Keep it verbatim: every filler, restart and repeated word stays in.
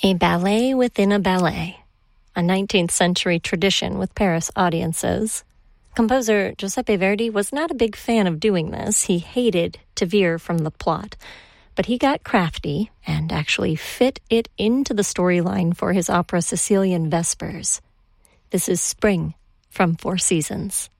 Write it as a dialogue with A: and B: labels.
A: A ballet within a ballet, a nineteenth century tradition with Paris audiences. Composer Giuseppe Verdi was not a big fan of doing this. He hated to veer from the plot. But he got crafty and actually fit it into the storyline for his opera Sicilian Vespers. This is Spring from Four Seasons.